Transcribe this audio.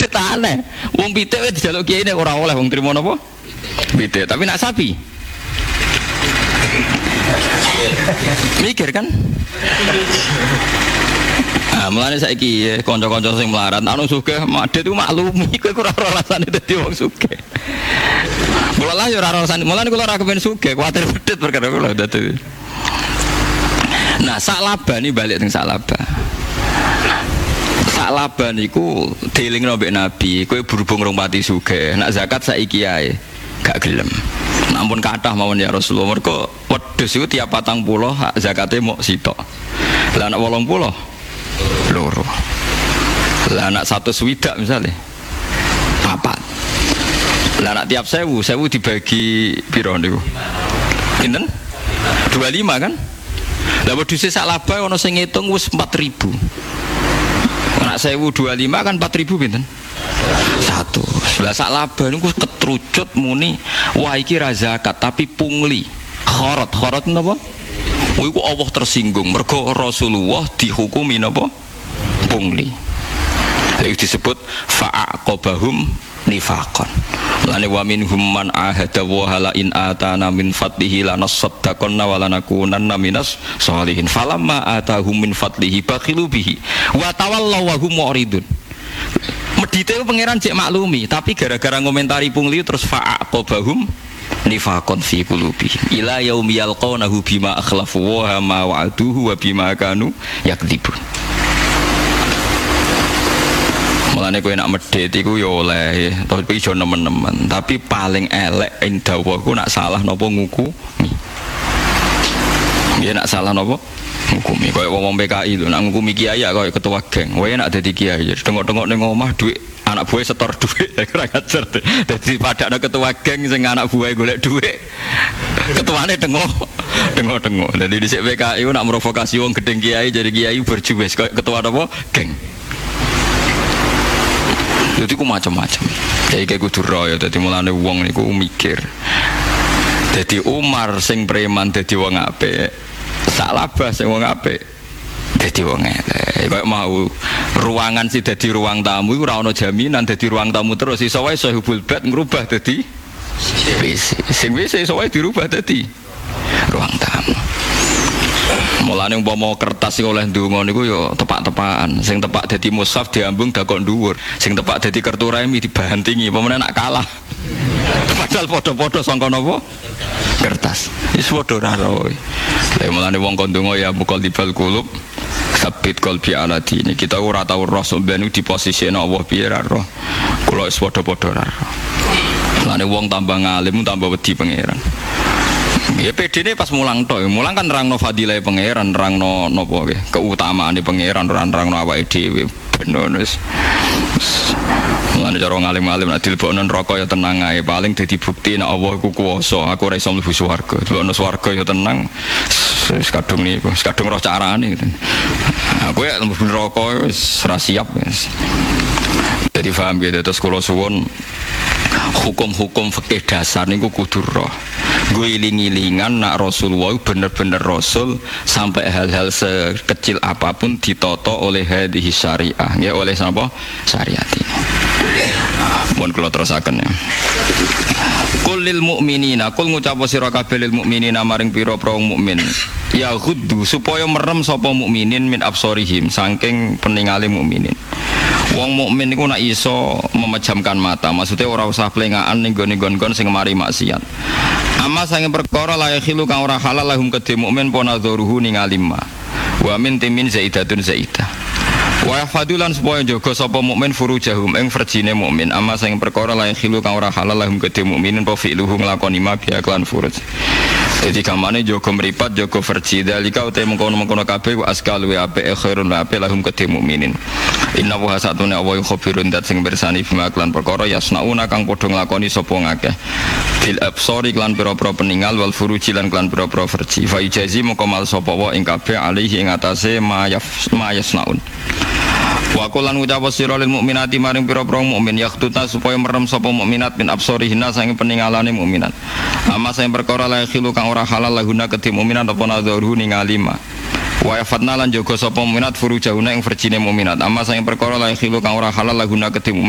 tak aneh. Wong pitik wis dijaluk kiai nek ora oleh wong trimo napa? Pitik, tapi nak sapi. Mikir kan? Mulane saiki kanca-kanca sing melarat anu sugih madhet ku maklumi kowe ora rasane dadi wong sugih. Kula lah ya ora rasane, mulane kula ora kepen sugih, kuwatir medhit perkara kula dadi. Nah, Sa'labah ni balik teng Sa'labah. Sa'labah niku dielingno mbek Nabi, kowe berhubung rong pati sugih, nak zakat saiki ae gak gelem. Namun kathah mawon ya Rasulullah, mergo wedhus iku tiap 40 hak zakate mok sitok. Lah nak 80 loro. Lah nak 100 swidak misale 4. Lah nak tiap 1000 dibagi piro niku? Pinten? 25 kan? Lah wedhus Sa'labah ana sing ngitung wis 4000. Nak 1025 kan 4000 pinten? 1. Lah Sa'labah niku ketrucut muni wah iki ra zakat tapi pungli. Kharat napa? Iku Allah tersinggung mergo Rasulullah dihukumi napa? Pungli. Itu disebut fa'aqabahum nifaqan. Lane wa minhum man ahada wa hala in atana min fadlihi lanasaddaqanna wa lanakunanna minas sholihin. Falamma atahum min fadlihi bakhilu bihi wa tawallaw wa hum mu'ridun. Medite pangeran cek maklumi, tapi gara-gara ngomentari pungli terus fa'aqabahum nifaqan fi qulubihim ila yaumi yalqawnahu bima akhlafu wa ma wa'aduhu wa bima kanu yakdzibun. Mulane kowe nak medhit iku ya oleh, tapi ijo nemen-nemen, tapi paling elek ing dawa ku nak salah napa ngukumi. Ya nak salah napa ngukumi. Kaya wong PKI lho nak ngukumi kiai kaya ketua geng. Wae nak dadi kiai, tengok-tengok ning omah dhuwit anak buah setor duit, ora ngajar. Dadi padakno ketua geng sing anak buah golek duit. Ketuane tengok. Dadi dhisik PKI nak provokasi wong gedeng kiai jadi kiai berjuwes kaya ketua apa? Geng. Jadi ku macam-macam. Jadi kayak kudu royo. Jadi mulane wong niku mikir. Jadi Umar sing preman dadi wong apik, Sa'labah sing wong apik dadi wong elek. Kayak mau ruangan sih dadi ruang tamu iku ora ana jaminan dadi ruang tamu terus iso wae sahibul bait ngrubah dadi WC. Sing WC iso wae dirubah dadi ruang tamu. Mulane umpama kertas sing oleh ndonga niku ya tepak-tepakan. Sing tepak dadi mushaf diambung dakok dhuwur. Sing tepak dadi kertu remi dibantingi. Pemene nak kalah. Padahal padha-padha sangka napa? Kertas. Wis padha ora roe. Lah mulane wong kon ndonga ya muqallibal qulub sabit qalbi ala dini. Kita ora tau roh sampeyan di posisi Allah piye ra roh. Kula wis padha-padha ra roh. Mulane wong tambah ngalim tambah wedi pangeran. Ya PD ini pas mulang tok, mulang kan nerangno fadilah pangeran, nerangno napa nggih, keutamaane pangeran, nerangno awake dhewe. Bener wis. Mulane cara ngalim-alim nek dilebokno neraka ya tenang ae, paling dadi bukti nek Allah iku kuwasa, aku ora iso mlebu swarga. Dilebokno swarga ya tenang. Wis kadung niku, wis kadung roh carane. Aku ya mlebu neraka wis ora siap wis. Jadi paham gitu, terus kula suwun hukum-hukum fikih dasar niku kudu roh. Gue iling-ilingan nak Rasulullah bener-bener Rasul sampai hal-hal sekecil apapun ditoto oleh hadhihi syariah, ya oleh sapa syariat ini. Mohon kula terusaken ya. Qul lil mu'minina, qul ngucap sira kabeh lil mu'minina maring pira-pira mukmin. Ya ghuddu supaya merem sapa mukminin min absorihim saking peningale mukminin. Wong mukmin niku nak iso memejamkan mata, maksudnya ora usah plengaan ning gone-gone sing mari maksiat. Amma sange perkara la yakhilu kang ora halal lahum kedhe mukmin ponadzuruhu ning alimma. Wa min timin zaidatun zaidah. Wa fadulan supaya jaga sapa mukmin furujahum ing farjine mukmin. Amma sange perkara la yakhilu kang ora halal lahum kedhe mukminin pa fi'luhu nglakoni ma bi aklan furuj. Jadi kamane jaga mripat jaga farji dalika uta mengkono-mengkono kabeh wa askal wa ape khairun wa ape lahum kedhe mukminin. Inna wa satune wa khabirun dat sing bersani bima klan perkara yasnauna kang padha nglakoni sapa ngakeh bil absari klan pira-pira peningal wal furuji lan klan pira-pira farji fa ijazi moko mal sapa wa ing kabeh alihi ing atase ma yasnaun. Wa qulan ucap sira lil mukminati maring pira-pira mukmin yakhtuta supaya merem sapa mukminat min absarihinna sange peningalane mukminat. Ama sing perkara la khilu kang ora halal lahuna kedhe mukminat apa nadharuhu ning alima. Wa yafatna lan jaga sapa mukminat furujahuna ing farjine mukminat. Ama sing perkara la khilu kang ora halal lahuna kedhe